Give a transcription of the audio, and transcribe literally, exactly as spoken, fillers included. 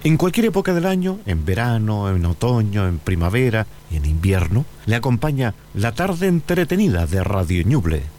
En cualquier época del año, en verano, en otoño, en primavera y en invierno, le acompaña la tarde entretenida de Radio Ñuble.